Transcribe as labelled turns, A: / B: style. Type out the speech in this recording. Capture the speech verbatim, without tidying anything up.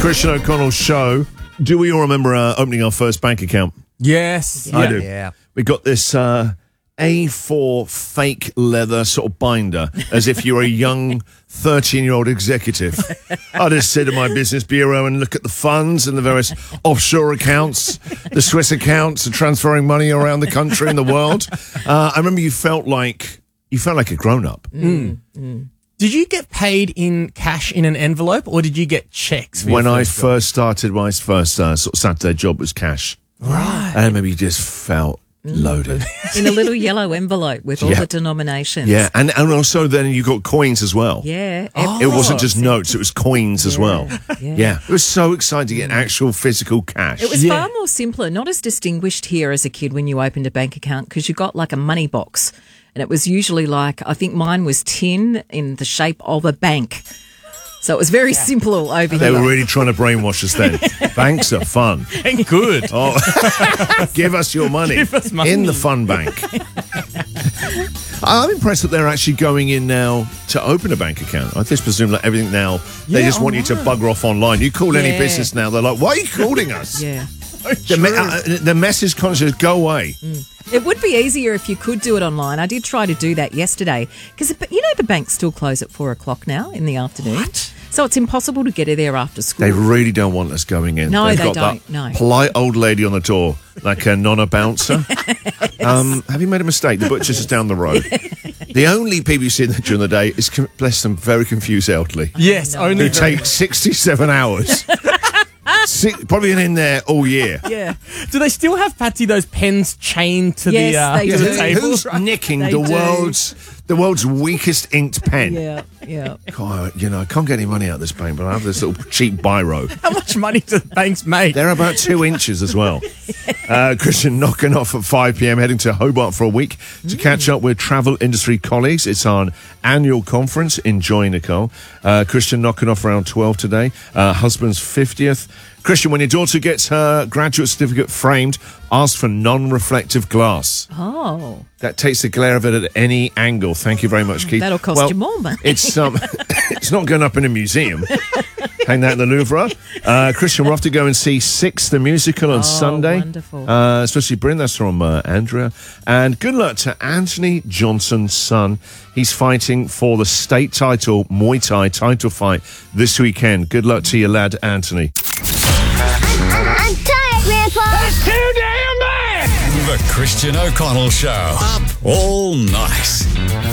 A: Christian O'Connell Show. Do we all remember uh, opening our first bank account?
B: Yes.
A: I
B: yeah.
A: do.
B: Yeah.
A: We got this uh, A four fake leather sort of binder, as if you're a young thirteen-year-old executive. I just sit in my business bureau and look at the funds and the various offshore accounts, the Swiss accounts, and transferring money around the country and the world. Uh, I remember you felt like you felt like a grown-up.
B: Mm. Mm. Did you get paid in cash in an envelope, or did you get checks? For
A: When
B: your
A: I
B: first job?
A: first started, my first uh, sort of Saturday job was cash.
B: Right.
A: And maybe you just felt loaded.
C: In a little yellow envelope with all
A: Yeah.
C: the denominations.
A: Yeah, and, and also then you got coins as well.
C: Yeah.
B: Oh.
A: It wasn't just notes, it was coins as well.
C: Yeah.
A: Yeah. It was so exciting to get actual physical cash.
C: It was
B: Yeah.
C: far more simpler, not as distinguished here as a kid when you opened a bank account, because you got like a money box. And it was usually like, I think mine was tin in the shape of a bank. So it was very simple over
A: They
C: here.
A: were really trying to brainwash us then. Banks are fun.
B: And good.
A: Oh, give us your money,
B: Give us money.
A: in the fun bank. I'm impressed that they're actually going in now to open a bank account. I just presume that everything now, they
B: Yeah,
A: just want you to
B: online.
A: bugger off online. You call any
C: Yeah.
A: business now, they're like, why are you calling us?
C: Yeah.
A: The, me- uh, the message constantly says, go away.
C: It would be easier if you could do it online. I did try to do that yesterday because, you know, the banks still close at four o'clock now in the afternoon.
B: What?
C: So it's impossible to get there after school.
A: They really don't want us going in.
C: No,
A: They've
C: they
A: got
C: don't,
A: that
C: no.
A: polite old lady on the door, like a nonna bouncer. um, have you made a mistake? The butcher's is down the road. The only people you see there during the day is, com- bless them, very confused elderly
B: Yes, only
A: who take sixty-seven hours. Six, probably been in there all year.
C: Yeah.
B: Do they still have, Patsy, those pens chained to
C: Yes,
B: the, uh,
C: they
B: to
C: do.
B: the table?
A: Who's nicking
C: They
A: the
C: do.
A: world's the world's weakest inked pen?
C: Yeah. Yeah.
A: God, you know, I can't get any money out of this bank, but I have this little cheap biro.
B: How much money do the banks make?
A: They're about two inches as well. Uh, Christian knocking off at five p.m, heading to Hobart for a week to catch up with travel industry colleagues. It's our annual conference. Enjoy, Nicole. Uh, Christian knocking off around twelve today. Uh, husband's fiftieth. Christian, when your daughter gets her graduate certificate framed, ask for non-reflective glass.
C: Oh.
A: That takes the glare of it at any angle. Thank you very much, Keith.
C: That'll cost
A: Well,
C: you more, man.
A: It's um, it's not going up in a museum. Hang that in the Louvre. Uh, Christian, we're off to go and see Six the Musical on
C: Oh,
A: Sunday.
C: wonderful.
A: Uh, especially Bryn, that's from uh, Andrea. And good luck to Anthony Johnson's son. He's fighting for the state title, Muay Thai title fight this weekend. Good luck to your lad, Anthony.
D: I'm tired, Grandpa.
E: That's too damn bad! The Christian O'Connell Show. Up all night.